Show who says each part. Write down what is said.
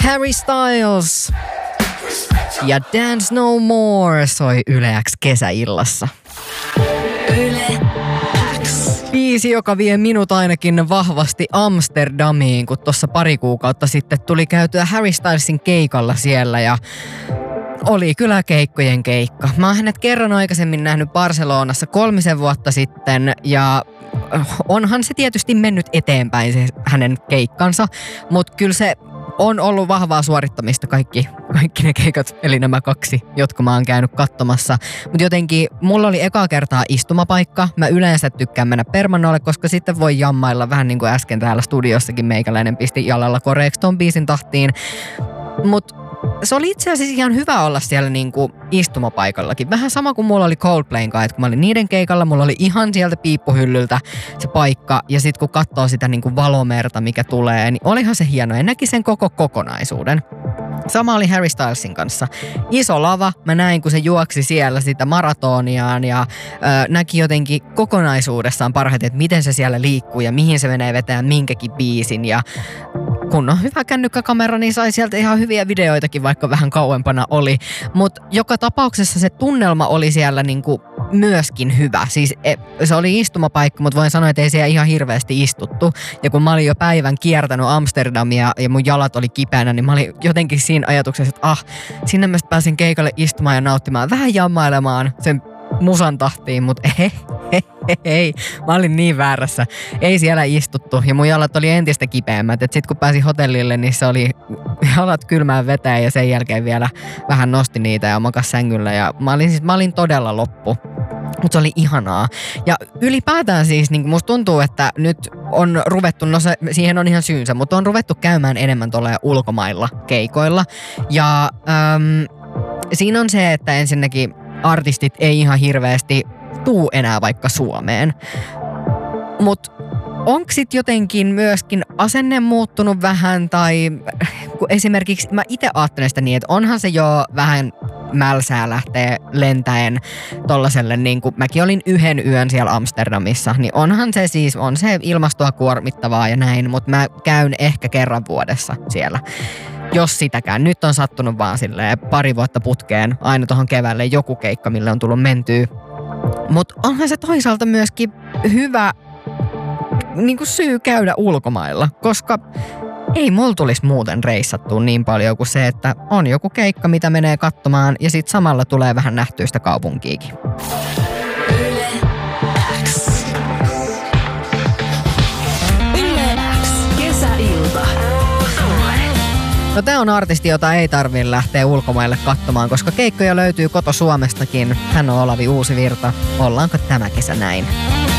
Speaker 1: Harry Styles ja Dance No More soi Yle X kesäillassa. Yle X. Biisi, joka vie minut ainakin vahvasti Amsterdamiin, kun tuossa pari kuukautta sitten tuli käytyä Harry Stylesin keikalla siellä ja oli kyllä keikkojen keikka. Mä oon hänet kerran aikaisemmin nähnyt Barcelonassa 3 vuotta sitten ja onhan se tietysti mennyt eteenpäin se hänen keikkansa, mutta kyllä se on ollut vahvaa suorittamista kaikki ne keikat, eli nämä 2, jotka mä oon käynyt katsomassa. Mutta jotenkin mulla oli ekaa kertaa istumapaikka. Mä yleensä tykkään mennä permannolle, koska sitten voi jammailla vähän niin kuin äsken täällä studiossakin meikäläinen pisti jalalla koreeksi ton biisin tahtiin. Mut se oli itse asiassa ihan hyvä olla siellä niinku istumapaikallakin. Vähän sama kuin mulla oli Coldplayn kanssa, että kun mä olin niiden keikalla, mulla oli ihan sieltä piippuhyllyltä se paikka. Ja sit kun katsoo sitä niinku valomerta, mikä tulee, niin olihan se hieno ja näki sen koko kokonaisuuden. Sama oli Harry Stylesin kanssa. Iso lava, mä näin kun se juoksi siellä sitä maratoniaan ja näki jotenkin kokonaisuudessaan parhaiten, että miten se siellä liikkuu ja mihin se menee vetämään minkäkin biisin. Ja kun on hyvä kännykkäkamera, niin sai sieltä ihan hyviä videoitakin, vaikka vähän kauempana oli. Mutta joka tapauksessa se tunnelma oli siellä niinku myöskin hyvä. Siis se oli istumapaikka, mutta voin sanoa, että ei siellä ihan hirveästi istuttu. Ja kun mä olin jo päivän kiertänyt Amsterdamia ja mun jalat oli kipeänä, niin mä olin jotenkin siinä ajatuksessa, että sinne mä pääsin keikalle istumaan ja nauttimaan, vähän jammailemaan sen musan tahtiin, mutta ei. Mä olin niin väärässä. Ei siellä istuttu ja mun jalat oli entistä kipeämmät. Et sit kun pääsin hotellille, niin se oli jalat kylmään veteen ja sen jälkeen vielä vähän nosti niitä ja makas sängyllä. Ja mä olin todella loppu. Mutta se oli ihanaa. Ja ylipäätään siis niin musta tuntuu, että nyt on ruvettu, siihen on ihan syynsä, mutta on ruvettu käymään enemmän tuolla ulkomailla keikoilla. Ja siinä on se, että ensinnäkin artistit ei ihan hirveästi tuu enää vaikka Suomeen. Mut onko sit jotenkin myöskin asenne muuttunut vähän tai esimerkiksi mä itse ajattelen sitä niin, että onhan se jo vähän mälsää lähtee lentäen tollaselle, niin kuin mäkin olin 1 yön siellä Amsterdamissa, niin onhan se siis, on se ilmastoa kuormittavaa ja näin, mutta mä käyn ehkä kerran vuodessa siellä. Jos sitäkään. Nyt on sattunut vaan silleen 2 vuotta putkeen aina tuohon keväälle joku keikka, mille on tullut mentyä. Mutta onhan se toisaalta myöskin hyvä niin kuin syy käydä ulkomailla, koska ei mulla tulisi muuten reissattua niin paljon kuin se, että on joku keikka, mitä menee katsomaan ja sit samalla tulee vähän nähtyä sitä kaupunkiikin.
Speaker 2: Yle X. Yle X. Kesäilta.
Speaker 1: No tää on artisti, jota ei tarvitse lähteä ulkomaille katsomaan, koska keikkoja löytyy koto Suomestakin. Hän on Olavi Uusivirta. Ollaanko tämä kesä näin?